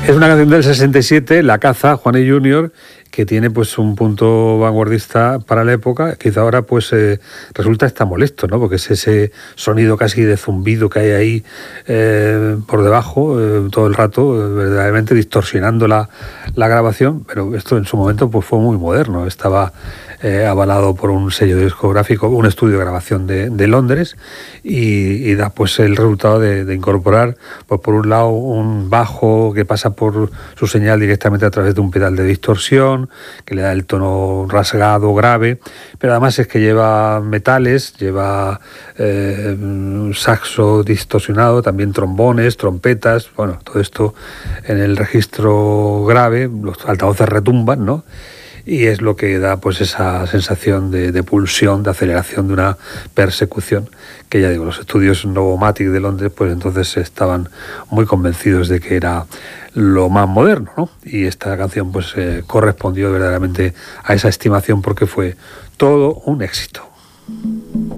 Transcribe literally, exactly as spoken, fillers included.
Es una canción del sesenta y siete, La Caza, Juanes junior, que tiene pues un punto vanguardista para la época, quizá ahora pues eh, resulta hasta molesto, ¿no? Porque es ese sonido casi de zumbido que hay ahí eh, por debajo eh, todo el rato, eh, verdaderamente distorsionando la, la grabación, pero esto en su momento pues fue muy moderno, estaba eh, avalado por un sello discográfico, un estudio de grabación de, de Londres, y, y da pues el resultado de, de incorporar pues por un lado un bajo que pasa por su señal directamente a través de un pedal de distorsión, que le da el tono rasgado, grave, pero además es que lleva metales, lleva eh, un saxo distorsionado, también trombones, trompetas, bueno, todo esto en el registro grave, los altavoces retumban, ¿no? Y es lo que da pues esa sensación de, de pulsión, de aceleración, de una persecución, que ya digo, los estudios Novomatic de Londres pues entonces estaban muy convencidos de que era lo más moderno, ¿no? Y esta canción pues eh, correspondió verdaderamente a esa estimación porque fue todo un éxito.